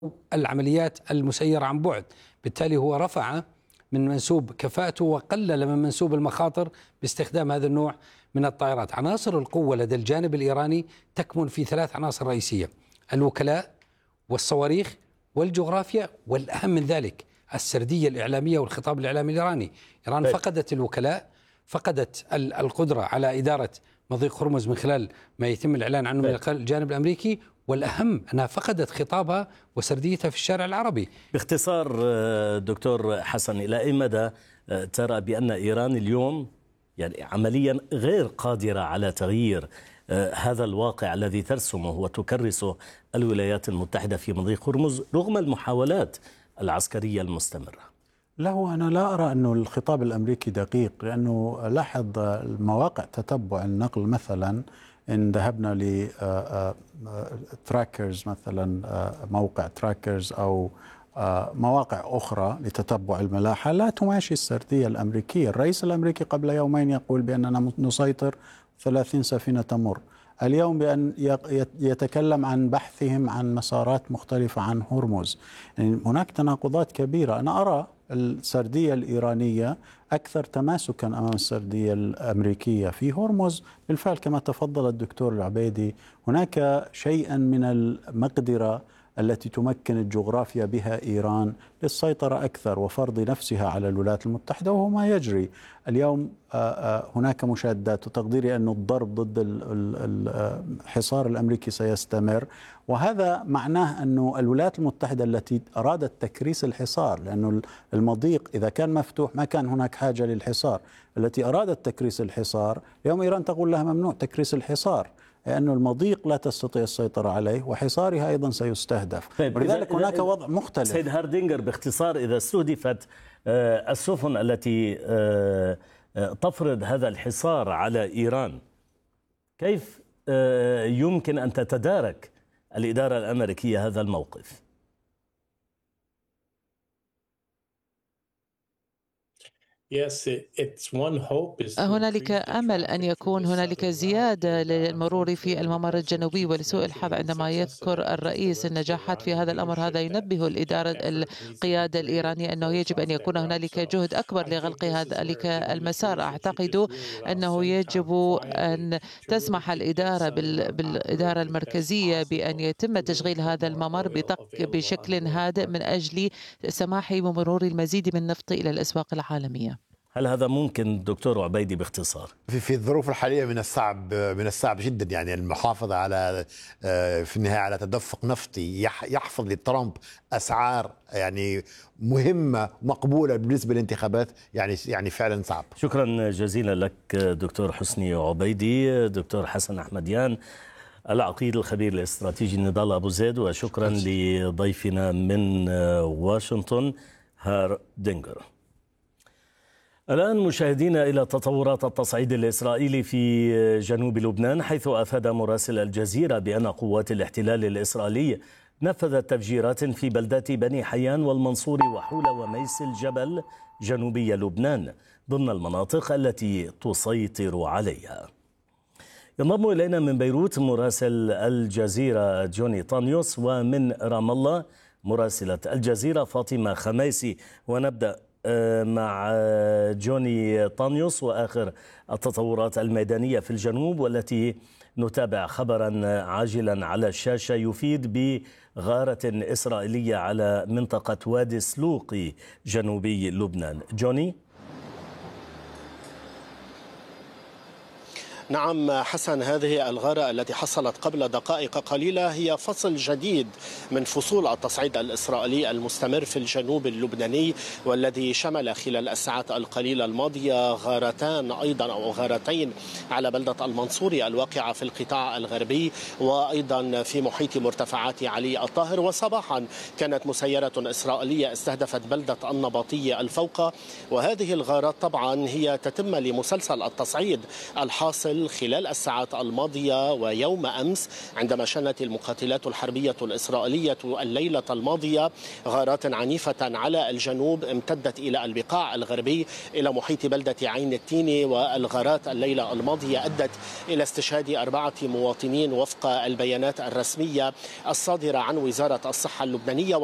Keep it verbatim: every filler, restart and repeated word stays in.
العمليات المسيرة عن بعد، بالتالي هو رفع من منسوب كفاءته وقلل من منسوب المخاطر باستخدام هذا النوع من الطائرات. عناصر القوة لدى الجانب الإيراني تكمن في ثلاث عناصر رئيسية: الوكلاء والصواريخ والجغرافيا، والأهم من ذلك السردية الإعلامية والخطاب الإعلامي الإيراني. إيران طيب. فقدت الوكلاء، فقدت القدرة على إدارة مضيق هرمز من خلال ما يتم الإعلان عنه طيب. من الجانب الأمريكي، والأهم أنها فقدت خطابها وسرديتها في الشارع العربي. باختصار دكتور حسن، إلى أي مدى ترى بأن إيران اليوم يعني عمليا غير قادرة على تغيير هذا الواقع الذي ترسمه وتكرسه الولايات المتحدة في مضيق هرمز رغم المحاولات العسكرية المستمرة؟ له أنا لا أرى أنه الخطاب الأمريكي دقيق، لأنه لاحظ المواقع تتبع النقل مثلا، إن ذهبنا لتراكرز مثلا موقع تراكرز أو مواقع أخرى لتتبع الملاحة لا تماشي السردية الأمريكية. الرئيس الأمريكي قبل يومين يقول بأننا نسيطر ثلاثين سفينة تمر، اليوم بأن يتكلم عن بحثهم عن مسارات مختلفة عن هرمز. يعني هناك تناقضات كبيرة. أنا أرى السردية الإيرانية أكثر تماسكا أمام السردية الأمريكية في هرمز. بالفعل كما تفضل الدكتور العبيدي، هناك شيئا من المقدرة التي تمكن الجغرافيا بها إيران للسيطرة أكثر وفرض نفسها على الولايات المتحدة، وهو ما يجري اليوم. هناك مشادات وتقديري أن الضرب ضد الحصار الأمريكي سيستمر، وهذا معناه أن الولايات المتحدة التي أرادت تكريس الحصار، لأن المضيق إذا كان مفتوح ما كان هناك حاجة للحصار، التي أرادت تكريس الحصار اليوم إيران تقول لها ممنوع تكريس الحصار، لأن المضيق لا تستطيع السيطرة عليه وحصارها أيضا سيستهدف. طيب ولذلك هناك وضع مختلف. سيد هاردينجر، باختصار، إذا استهدفت السفن التي تفرض هذا الحصار على إيران، كيف يمكن أن تتدارك الإدارة الأمريكية هذا الموقف؟ هنالك أمل أن يكون هنالك زيادة للمرور في الممر الجنوبي ولسوء الحظ. عندما يذكر الرئيس النجاحات في هذا الأمر، هذا ينبه الإدارة القيادة الإيرانية أنه يجب أن يكون هنالك جهد أكبر لغلق ذلك المسار. أعتقد أنه يجب أن تسمح الإدارة بالإدارة المركزية بأن يتم تشغيل هذا الممر بشكل هادئ من أجل سماح بمرور المزيد من النفط إلى الأسواق العالمية. هل هذا ممكن دكتور عبيدي باختصار؟ في في الظروف الحاليه من الصعب من الصعب جدا يعني المحافظه على في النهايه على تدفق نفطي يحفظ لترامب اسعار يعني مهمه مقبوله بالنسبه للانتخابات، يعني يعني فعلا صعب. شكرا جزيلا لك دكتور حسني عبيدي. دكتور حسن أحمديان العقيد الخبير الاستراتيجي نضال أبو زيد، وشكرا لضيفنا من واشنطن هاردينجر. الآن مشاهدينا إلى تطورات التصعيد الإسرائيلي في جنوب لبنان، حيث أفاد مراسل الجزيرة بأن قوات الاحتلال الإسرائيلي نفذت تفجيرات في بلدات بني حيان والمنصور وحولة وميس الجبل جنوبي لبنان ضمن المناطق التي تسيطر عليها. ينضم إلينا من بيروت مراسل الجزيرة جوني طانيوس، ومن رام الله مراسلة الجزيرة فاطمة خميسي. ونبدأ مع جوني طانيوس وآخر التطورات الميدانية في الجنوب، والتي نتابع خبرا عاجلا على الشاشة يفيد بغارة إسرائيلية على منطقة وادي سلوقي جنوبي لبنان. جوني. نعم حسن، هذه الغارة التي حصلت قبل دقائق قليلة هي فصل جديد من فصول التصعيد الإسرائيلي المستمر في الجنوب اللبناني، والذي شمل خلال الساعات القليلة الماضية غارتان أيضا أو غارتين على بلدة المنصوري الواقعة في القطاع الغربي، وأيضا في محيط مرتفعات علي الطاهر. وصباحا كانت مسيرة إسرائيلية استهدفت بلدة النبطية الفوقة، وهذه الغارات طبعا هي تتم لمسلسل التصعيد الحاصل بالفعل خلال الساعات الماضية ويوم أمس عندما شنت المقاتلات الحربية الإسرائيلية الليلة الماضية غارات عنيفة على الجنوب امتدت إلى البقاع الغربي إلى محيط بلدة عين التين، والغارات الليلة الماضية أدت إلى استشهاد أربعة مواطنين وفق البيانات الرسمية الصادرة عن وزارة الصحة اللبنانية.